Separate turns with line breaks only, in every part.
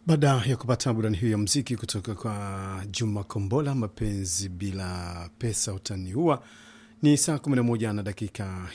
Baada ya kupata burudani hiyo ya muziki kutoka kwa Juma Kombola, mapenzi bila pesa utaniua, ni saa 11 na dakika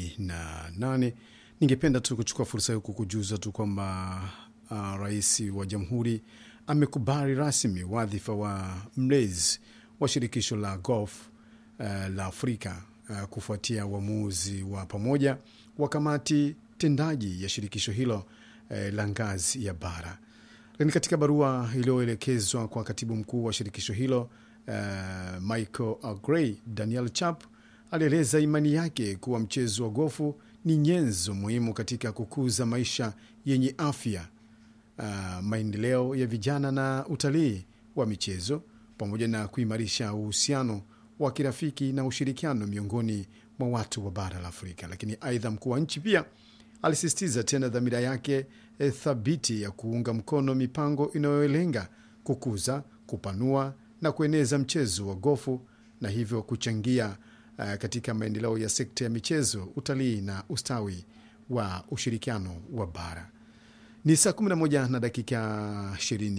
28. Ningependa tu kuchukua fursa hiyo kukujuza tu kwamba rais wa jamhuri amekubali rasmi wadhifa wa mlezi wa shirikisho la golf la Afrika kufuatia uamuzi wa pamoja wa kamati tendaji ya shirikisho hilo la ngazi ya bara. Lakini katika barua iliyoelekezwa kwa katibu mkuu wa shirikisho hilo Michael Gray, Daniel Chap alieleza imani yake kuwa mchezo wa gofu ni nyenzo muhimu katika kukuza maisha yenye afya, maendeleo ya vijana na utalii wa michezo, pamoja na kuimarisha uhusiano wa kirafiki na ushirikiano miongoni mwa watu wa bara la Afrika. Lakini aidha, mkuu wa nchi pia alisisitiza tena dhamira yake thabiti ya kuunga mkono mipango inayolenga kukuza, kupanua na kueneza mchezo wa gofu na hivyo kuchangia katika maendeleo ya sekta ya michezo, utalii na ustawi wa ushirikiano wa bara. Ni saa 11 na dakika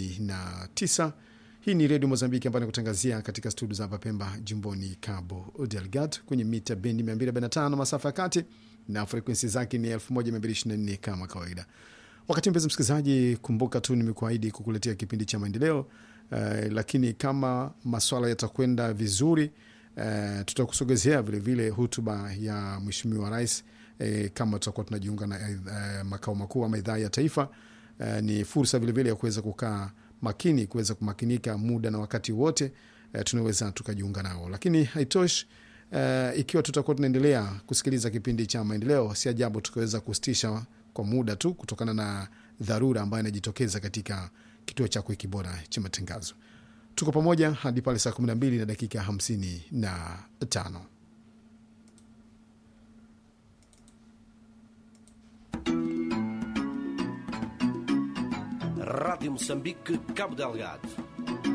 29. Hii ni Radio Mozambiki ambayo nakutangazia katika studio za Pemba, jimboni Cabo Delgado, kwenye mita bendi 245 masafa ya kati na frekuensi zake ni 1224 kama kawaida. Wakati mpenzi msikilizaji, kumbuka tu nimekuahidi kukuletea kipindi cha maendeleo, lakini kama maswala yatakwenda vizuri, tutakusogezea vile vile hotuba ya Mheshimiwa Rais kama tutakuwa tunajiunga na makao makuu ama idhaa ya taifa. Ni fursa vile vile ya kuweza kukaa makini, kuweza kumakinika muda na wakati wote, tunaweza tukajiunga nao. Lakini haitoshi, ikiwa tutakuwa tunaendelea kusikiliza kipindi cha maendeleo, si ajabu tukaweza kusitisha kwa muda tu kutokana na dharura ambayo inajitokeza katika kituo cha Wiki Bora cha matangazo. Tuko pamoja hadi pale saa 12 na dakika 55.
Rádio Moçambique, Cabo Delgado.